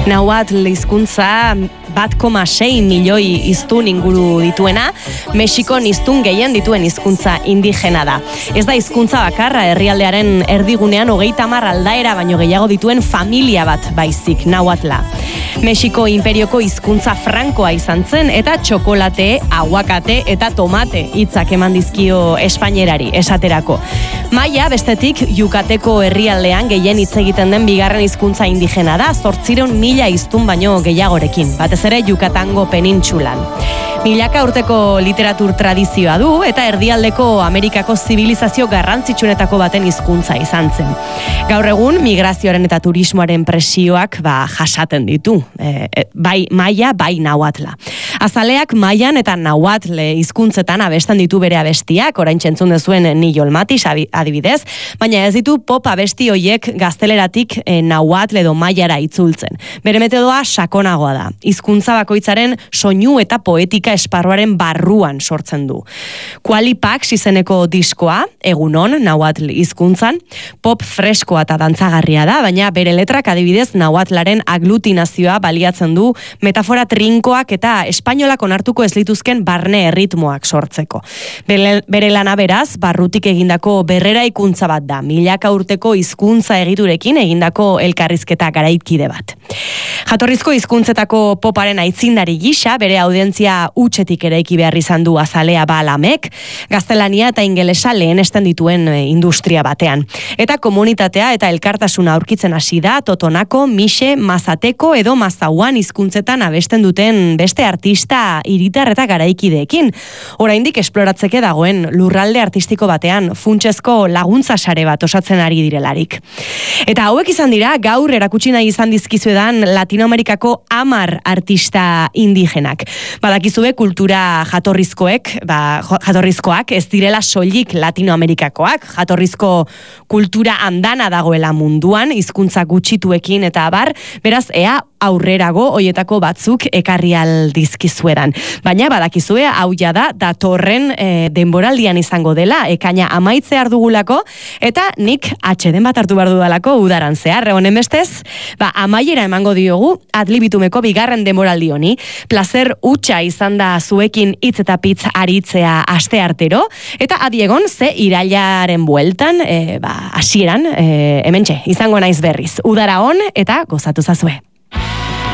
Nahuatl hizkuntza 1,6 milioi hiztun inguru dituena, Mexikon hiztun gehien dituen hizkuntza indigena da. Ez da hizkuntza bakarra, herrialdearen erdigunean 30 aldaera baino gehiago dituen familia bat baizik, nahuatla. Mexiko imperioko hizkuntza frankoa izan zen eta txokolate, aguakate eta tomate hitzak eman dizkio espainerari esaterako. Maia bestetik Yukateko herrialdean gehien hitz egiten den bigarren hizkuntza indigena da, 800.000 hiztun baino gehiagorekin, batez ere Yukatango penintsulan. Milaka urteko literatur tradizioa du eta erdialdeko Amerikako zibilizazio garrantzitsuenetako baten hizkuntza izan zen. Gaur egun migrazioaren eta turismoaren presioak jasaten ditu, bai maia, bai nahuatla. Azaleak maian eta nahuatl hizkuntzetan abesten ditu bere abestiak, oraintxe entzun dezuen Ni Matis adibidez, baina ez ditu pop abesti hoiek gazteleratik nahuatl edo maiara itzultzen. Bere metodoa sakonagoa da. Hizkuntza bakoitzaren soinu eta poetika esparruaren barruan sortzen du. Qualipax izeneko diskoa, egunon, nahuatl hizkuntzan, pop freskoa eta dantzagarria da, baina bere letrak adibidez nahuatlaren aglutinazioa baliatzen du metafora trinkoak eta espainolak onartuko ez lituzken barne erritmoak sortzeko. Bere lana beraz, barrutik egindako berreraikuntza bat da, milaka urteko hizkuntza egiturekin egindako elkarrizketa garaikide bat. Jatorrizko hizkuntzetako poparen aitzindari gisa, bere audientzia hutsetik eraiki behar izan du azalea Balamek, gaztelania eta ingelesa lehenesten dituen industria batean. Eta komunitatea eta elkartasuna aurkitzen hasi da Totonako, Mixe, Mazateko edo Mazauan hizkuntzetan abesten duten beste artista hiritar eta garaikideekin. Oraindik esploratzeke dagoen lurralde artistiko batean funtsezko laguntza sare bat osatzen ari direlarik. Eta hauek izan dira gaur erakutsi nahi izan dizkizuedan Latinoamerikako 10 artista indigenak. Badakizue kultura jatorrizkoak ez direla soilik Latinoamerikakoak, jatorrizko kultura andana dagoela munduan, hizkuntza gutxituekin eta abar, beraz ea aurrerago hoietako batzuk ekarri aldizkizuedan. Baina badakizue hau jada datorren denboraldian izango dela, ekaina amaitzear dugulako, eta nik atxeden bat hartu behar dudalako udaran zehar. Honen bestez, amaiera emango diogu Adlibitumeko bigarren denboraldi honi. Plazer hutsa izan da zuekin hitz eta pitz aritzea asteartero, eta adiegon ze irailaren bueltan, hasieran, hementxe, izango naiz berriz. Udara on eta gozatu zazue.